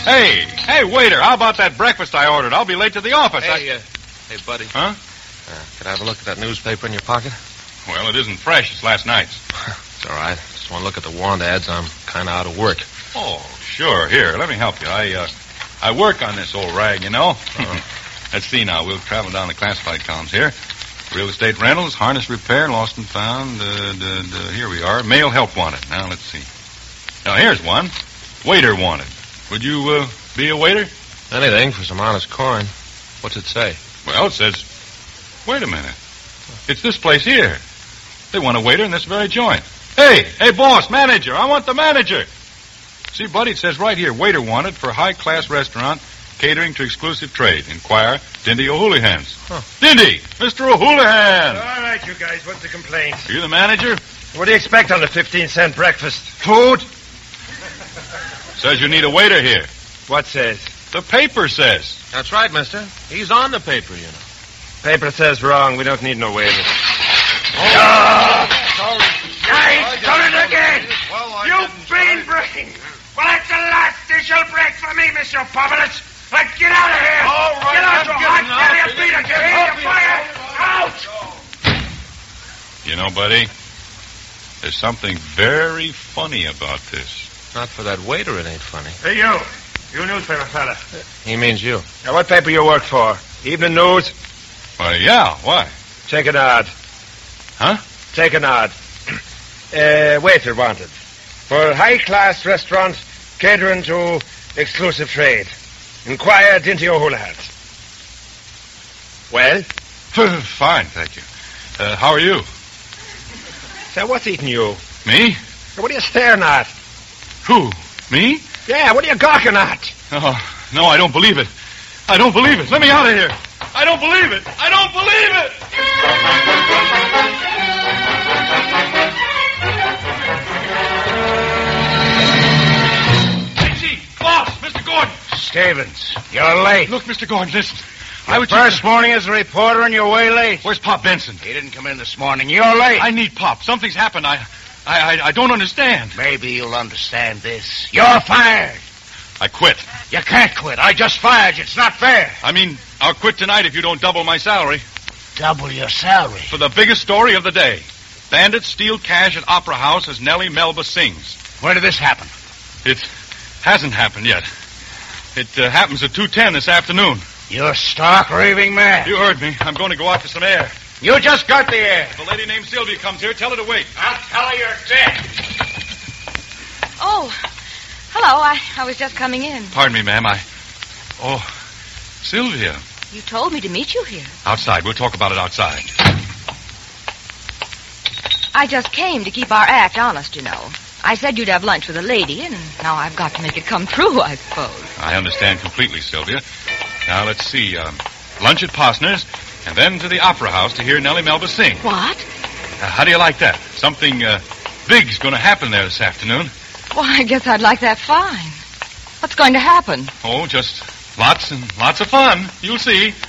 Hey, waiter, how about that breakfast I ordered? I'll be late to the office. Hey, buddy. Huh? Could I have a look at that newspaper in your pocket? Well, it isn't fresh. It's last night's. It's all right. Just want to look at the want ads. I'm kind of out of work. Oh, sure. Here, let me help you. I work on this old rag, you know. Let's see now. We'll travel down the classified columns here. Real estate rentals, harness repair, lost and found. Here we are. Male help wanted. Now, let's see. Now, here's one. Waiter wanted. Would you be a waiter? Anything for some honest coin. What's it say? Well, it says... Wait a minute. It's this place here. They want a waiter in this very joint. Hey, boss, manager. I want the manager. See, buddy, it says right here, waiter wanted for high-class restaurant catering to exclusive trade. Inquire, Dindy O'Houlihan's. Huh. Dindy! Mr. O'Houlihan! All right, you guys, what's the complaint? Are you the manager? What do you expect on the 15-cent breakfast? Food? Says you need a waiter here. What says? The paper says. That's right, mister. He's on the paper, you know. Paper says wrong. We don't need no waiter. I've done it again! You bean brain! Well, that's the last dish you'll break for me, Mr. Popovich! Get out of here! All right, get out, I'm you getting hot out. belly beater! Get in the fire! Out! You know, buddy, there's something very funny about this. Not for that waiter, it ain't funny. Hey, you. You newspaper fella. He means you. Now, what paper you work for? Evening News? Well, yeah, why? Take an ad. Huh? Take an ad. Waiter wanted. For high-class restaurant catering to exclusive trade. Inquire Dinty O'Houlihan's. Well? Fine, thank you. How are you? Say, what's eating you? Me? What are you staring at? Who? Me? Yeah, what are you gawking at? Oh, no, I don't believe it. I don't believe it. Let me out of here. I don't believe it. I don't believe it. Hey, boss, Mr. Gordon. Stevens, you're late. Look, Mr. Gordon, listen. First morning as a reporter and you're way late. Where's Pop Benson? He didn't come in this morning. You're late. I need Pop. Something's happened. I don't understand. Maybe you'll understand this. You're fired. I quit. You can't quit. I just fired you. It's not fair. I mean, I'll quit tonight if you don't double my salary. Double your salary. For the biggest story of the day. Bandits steal cash at Opera House as Nellie Melba sings. Where did this happen? It hasn't happened yet. It happens at 2:10 this afternoon. You're stark raving mad. You heard me. I'm going to go out for some air. You just got the air. If a lady named Sylvia comes here, tell her to wait. I'll tell her you're dead. Oh, hello. I was just coming in. Pardon me, ma'am. Oh, Sylvia. You told me to meet you here. Outside. We'll talk about it outside. I just came to keep our act honest, you know. I said you'd have lunch with a lady, and now I've got to make it come true, I suppose. I understand completely, Sylvia. Now, let's see. Lunch at Posner's, and then to the Opera House to hear Nellie Melba sing. What? How do you like that? Something big's going to happen there this afternoon. Well, I guess I'd like that fine. What's going to happen? Oh, just lots and lots of fun. You'll see.